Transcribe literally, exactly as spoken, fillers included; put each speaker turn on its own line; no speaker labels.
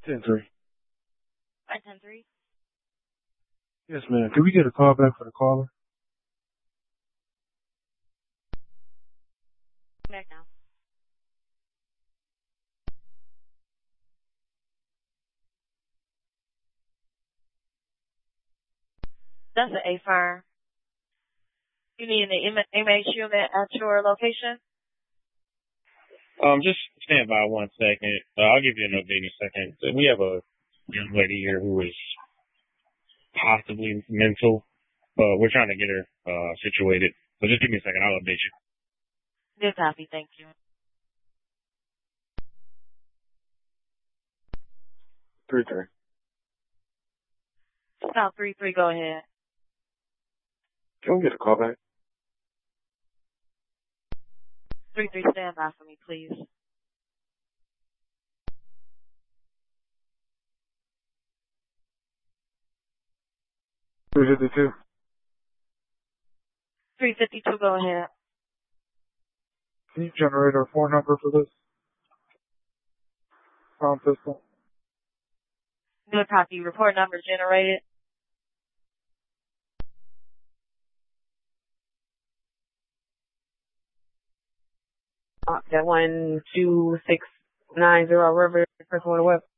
ten three.
Hi, ten three.
Yes, ma'am. Can we get a call back for the caller?
Back now. That's an A firm. You need an M H unit at your location?
Um, just stand by one second. Uh, I'll give you an update in a second. So we have a young lady here who is possibly mental. Uh, we're trying to get her uh situated. So just give me a second. I'll update you.
Good copy. Thank you.
three three.
South three three. Go ahead.
Can we get a call back?
three three. Stand by for me, please.
three fifty-two.
three fifty-two. Go ahead.
Can you generate our phone number for this sound system?
Good copy. Report number generated.
Uh, that one two six nine zero River, first one to web.